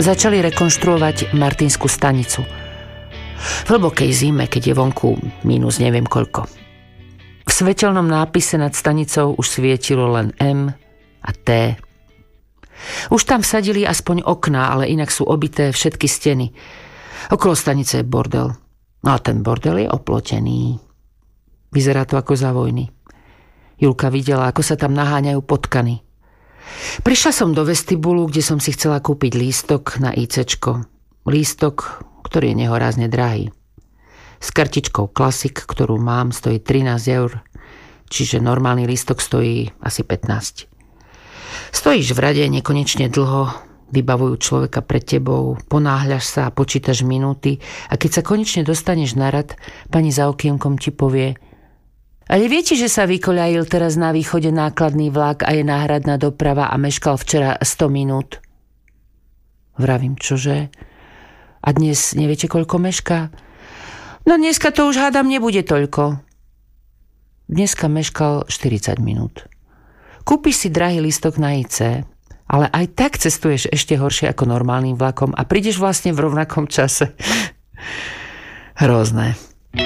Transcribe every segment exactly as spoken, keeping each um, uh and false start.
Začali rekonštruovať Martinskú stanicu. V hlbokej zime, keď je vonku mínus neviem koľko. V svetelnom nápise nad stanicou už svietilo len M a T. Už tam vsadili aspoň okná, ale inak sú obité všetky steny. Okolo stanice je bordel. No a ten bordel je oplotený. Vyzerá to ako za vojny. Julka videla, ako sa tam naháňajú potkany. Prišla som do vestibulu, kde som si chcela kúpiť lístok na ICčko. Lístok, ktorý je nehorázne drahý. S kartičkou Classic, ktorú mám, stojí trinásť eur, čiže normálny lístok stojí asi pätnásť. Stojíš v rade nekonečne dlho, vybavujú človeka pred tebou, ponáhľaš sa a počítaš minúty a keď sa konečne dostaneš na rad, pani za okienkom ti povie: ale viete, že sa vykoľajil teraz na východe nákladný vlak a je náhradná doprava a meškal včera sto minút? Vravím, čože? A dnes neviete, koľko mešká? No dneska to už hádam nebude toľko. Dneska meškal štyridsať minút. Kúpiš si drahý lístok na í cé, ale aj tak cestuješ ešte horšie ako normálnym vlakom a prídeš vlastne v rovnakom čase. Hrozné.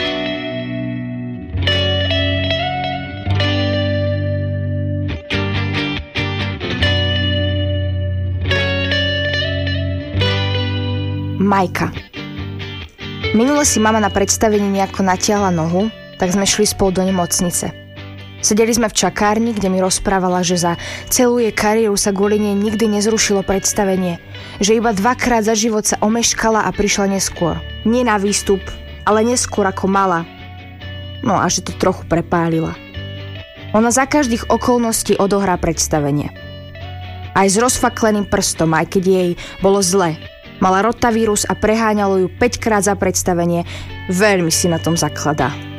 Majka. Minule si mama na predstavení nejako natiahla nohu, tak sme šli spolu do nemocnice. Sedeli sme v čakárni, kde mi rozprávala, že za celú jej kariéru sa kvôli nej nikdy nezrušilo predstavenie, že iba dvakrát za život sa omeškala a prišla neskôr. Nie na výstup, ale neskôr ako mala. No a že to trochu prepálila. Ona za každých okolností odohrá predstavenie. Aj s rozfakleným prstom, aj keď jej bolo zle. Mala rotavírus a preháňalo ju päťkrát za predstavenie. Veľmi si na tom zakladá.